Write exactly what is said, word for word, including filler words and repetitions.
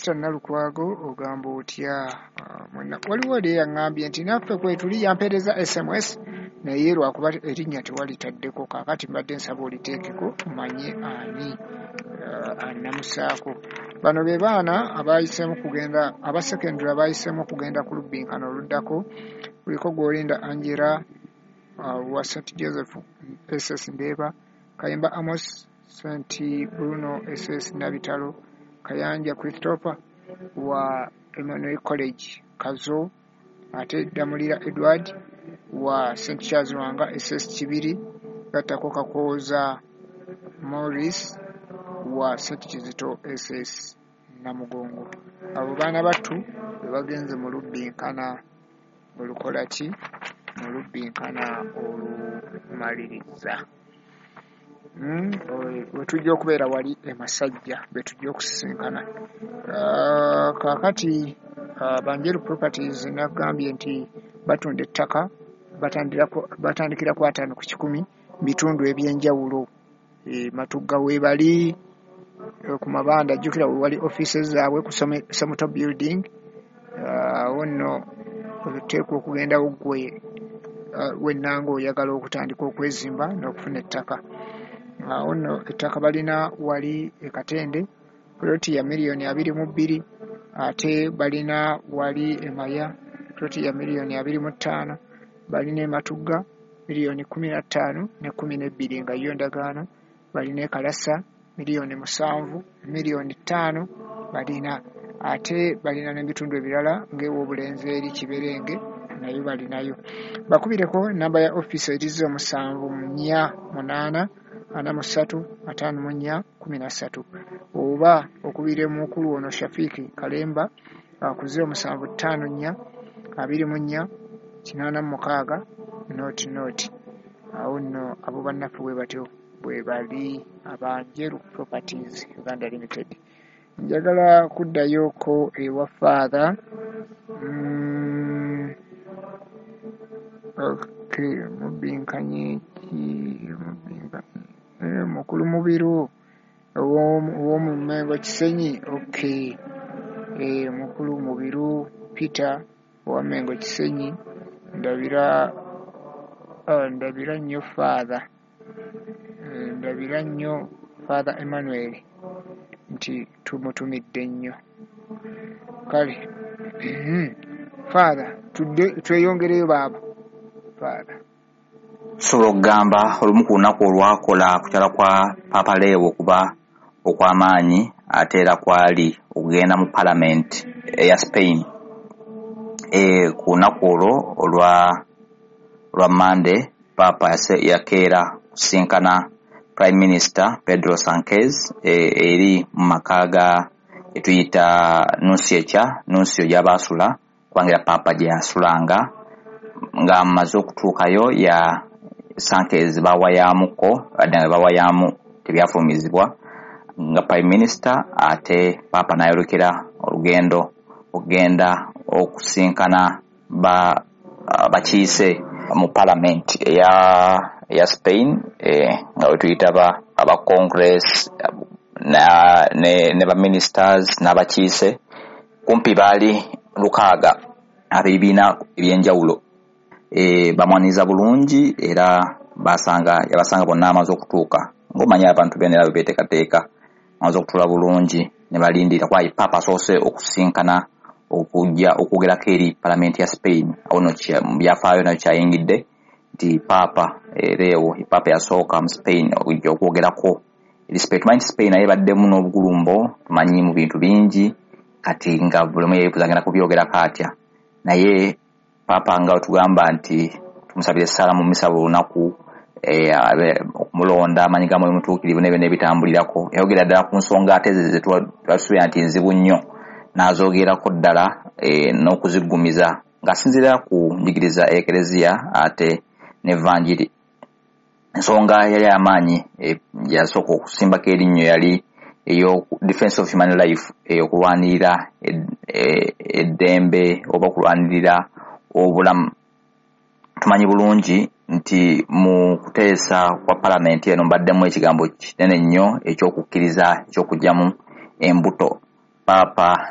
Esther Nalukwago ogamba otya? Waliwo de yaŋŋambye nti naffe kwe tuli yampeereza S M S naye lwakuba erinnya tewalitaddeko kaakati mbadde nsaba oliteekeko manye ani annamusaako. Bano be baana abayiseemu kugenda aba secondary abayiseemu kugenda ku lubbinkano oluddako kuliko Gwolinda Angela uh, wa Saint Joseph S S Ndeeba, Kayemba Amos Saint Bruno S S Nabitalo, Kayanja Christopher wa Emmanuel College Kazo, ate Damulira Edward wa Saint Charles Lwanga S S Kibiri, gattako Kakooza Morris wa Saint Kizito S S Namugongo. Abo baana battu be bagenze mu lubbinkana olukola ki mu lubbinkana olumaliriza. Mm, we tujja okubeera wali e Masajja be tujja okusisinkana. Uh, kaakati uh, Banjeru Properties nagambye nti batunda ettaka batandikira ku ataano ku kikumi bitundu ebyenjawulo. E, Matugga weebali e, ku Mabanda jjukira wali offices zaabwe ku Samuto Building. Awo uh, nno oteekwa okugendawo ggwe uh, wennanga oyagala okutandika okwezimba n'okufuna ettaka. Awo nno ettaka balina wali e Katende ploti ya miliyoni abiri mu bbiri, ate balina wali e Maya ploti ya miliyoni abiri mu ttaano, balina e Matugga miliyoni kumi na ttaano ne kumi n'ebbiri nga yo ndagaano, balina e Kalasa miliyoni musanvu miliyoni ttaano balina, ate balina n'ebitundu ebirala ng'ew'obulenzi eri Kiberenge nayo balinayo. Bakubireko namba ya office erizo musanvu nnya munaana ana musatu ataano mu nnya kumi na ssatu, oba okubire mu mukulu ono Shafiki Kalemba akuze musanvu ttaano nnya abiri mu nnya kinaana mu mukaaga nooti nooti. Awo nno abo bannaffe bwe batyo bwe bali Abanjeru Properties Uganda Limited. Njagala kuddayoko ewa Father. Mm, okay, mubbinkanye ki mubbinkanye eh, mukulu mubiru ow'omu Mmengo Kisenyi. Okay, eh, mukulu mubiru Peter owa Mmengo Kisenyi ndabira uh, ndabira nnyo Father uh, ndabira nnyo Father Emmanuel nti tumutumidde nnyo. Kale Father tudde tweyongereyo baaba Father. Sobola okugamba olumu ku lunaku olwakola kukyala kwa Papa Leo okuba okw'amaanyi ate era kwali okugenda mu Parliament eya Spain. E, ku lunaku olwo olwa olwa Monday Papa yakeera kusinkana Prime Minister Pedro Sanchez e, eri mu maka ga etuyita Nuncio Nuncio gy'abaasula kubangira Papa gye yasulanga nga amaze okutuukayo ya Sanchez bawayamuko adde nga bawayamu tebyafulumizibwa nga Prime Minister ate Papa n'ayolekera olugendo okugenda okusinkana ba bakiise mu Parliament ya ya Spain eh, nga wetuyita ba aba Congress na ne, ne ba ministers n'abakiise kumpi baali lukaaga abeebiina ebyenjawulo. E, bamwaniza bulungi era basanga yabasanga bonna amaze okutuuka ng'omanya abantu bene beteekateeka amaze okutuula bulungi ne balindira kwayi Papa asoose okusinkana okujja okwogerako eri Parliament ya Spain. Awo no byafaayo nayo kyayingidde nti Papa ereewo Papa yasooka mu Spain okujja okwogerako eri Spain. Tumanyi Spain naye baddemu n'obugulumbo tumanyi mu bintu bingi kati nga buli omu yeekuzagenda kubyogerako atya, naye Papa nga tugamba nti tumusabire essala mu misa lunaku eh okumulonda amanyi ga mwoyo mutuukirivu n'ebyo n'ebitambulirako. Yayogera ddala ku nsonga ate ze twasuubira nti nzibu nnyo n'azoogerako ddala eh, n'okuziggumiza ng'asinziira ku njigiriza ekereziya ate n'evanjiri. Ensonga yali amaanyi eh, yasooka okusimbako erinnyo yali eyo defense of human life eyokulwanirira eddembe e, e oba okulwanirira obulamu. Tumanyi bulungi nti mu kuteesa kwa Parliament eno mbaddemu ekigambo kinene nnyo ekyokukkiriza ekyokugyamu embuto. Papa